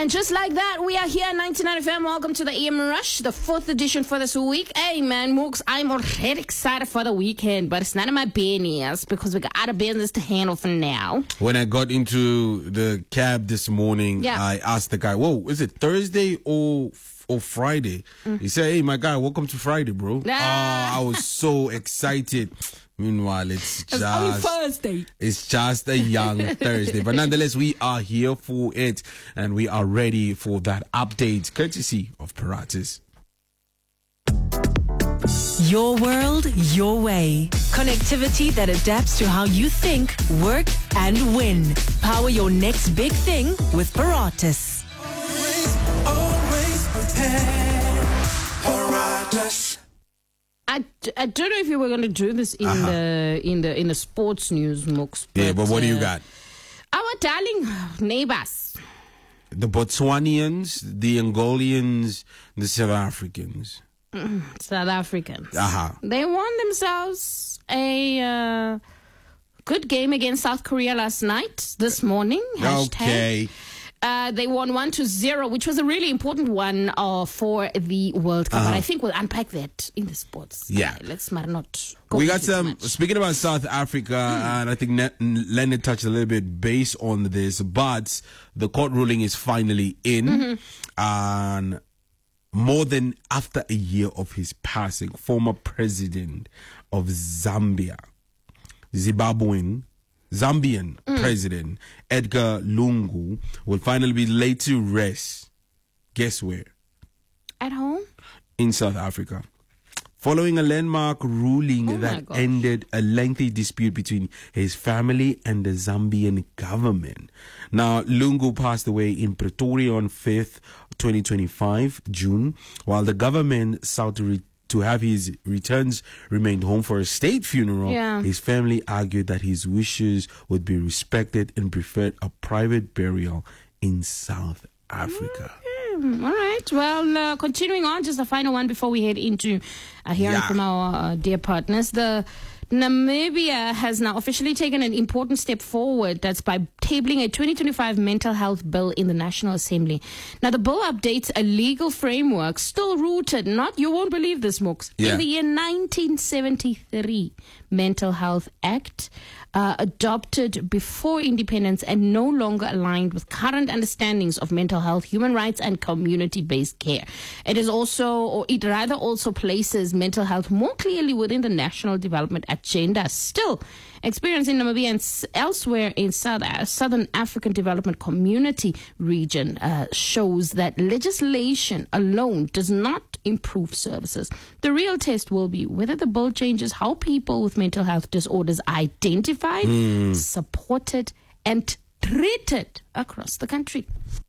And just like that, we are here at 99 FM. Welcome to the EM Rush, the 4th edition for this week. Hey, man, Mooks, I'm already excited for the weekend, but it's none of my business because we got other business to handle for now. When I got into the cab this morning, I asked the guy, whoa, is it Thursday or Friday? He said, hey, my guy, welcome to Friday, bro. I was so excited. Meanwhile, it's only Thursday. It's just a young Thursday. But nonetheless, we are here for it, and we are ready for that update, courtesy of Paratus. Your world, your way. Connectivity that adapts to how you think, work, and win. Power your next big thing with Paratus. Always prepared. Paratus. I don't know if you were going to do this in the sports news, Mooks. Yeah, but what do you got? Our darling neighbors. The Botswanians, the Angolians, the South Africans. South Africans. They won themselves a good game against South Korea last night, this morning. Okay. They won 1-0, which was a really important one for the World Cup. But I think we'll unpack that in the sports. Yeah. Let's not go We got some, speaking about South Africa, and I think Leonard touched a little bit base on this, but the court ruling is finally in. And more than after a year of his passing, former president of Zambian President Edgar Lungu will finally be laid to rest. Guess where? At home? In South Africa. Following a landmark ruling that ended a lengthy dispute between his family and the Zambian government. Now, Lungu passed away in Pretoria on 5th, 2025, June, while the government sought to have his returns remained home for a state funeral. His family argued that his wishes would be respected and preferred a private burial in South Africa. All right. Well, continuing on, just a final one before we head into hearing from our dear partners. The Namibia has now officially taken an important step forward. That's by tabling a 2025 mental health bill in the National Assembly. Now, the bill updates a legal framework still rooted, you won't believe this, Mooks, in the year 1973 Mental Health Act, adopted before independence and no longer aligned with current understandings of mental health, human rights, and community-based care. It also places mental health more clearly within the national development agenda. Still, experience in Namibia and elsewhere in Southern African Development Community region shows that legislation alone does not improve services. The real test will be whether the bill changes how people with mental health disorders are identified, supported, and treated across the country.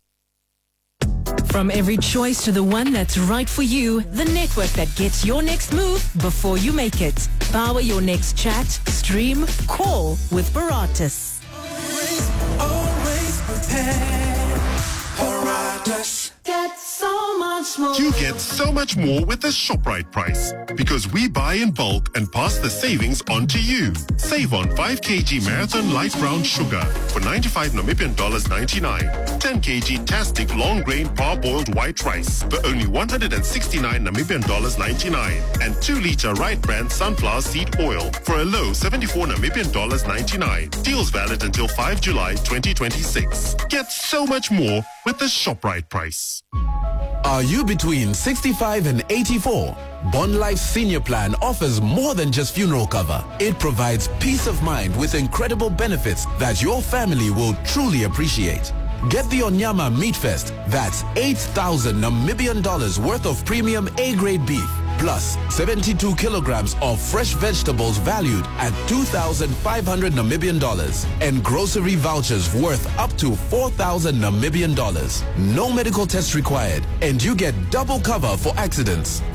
From every choice to the one that's right for you, the network that gets your next move before you make it. Power your next chat, stream, call with Paratus. Always prepared. Paratus. Get so much more. You get so much more with the ShopRite price because we buy in bulk and pass the savings on to you. Save on 5 kg Marathon Light Brown Sugar for 95 Namibian dollars 99. 10 kg Tastic Long Grain Parboiled White Rice for only 169 Namibian dollars 99. And 2 liter Right Brand Sunflower Seed Oil for a low 74 Namibian dollars 99. Deals valid until 5 July 2026. Get so much more with the ShopRite price. Are you between 65 and 84? Bond Life Senior Plan offers more than just funeral cover. It provides peace of mind with incredible benefits that your family will truly appreciate. Get the Onyama Meat Fest. That's 8,000 Namibian dollars worth of premium A-grade beef, plus 72 kilograms of fresh vegetables valued at 2,500 Namibian dollars, and grocery vouchers worth up to 4,000 Namibian dollars. No medical test required, and you get double cover for accidents.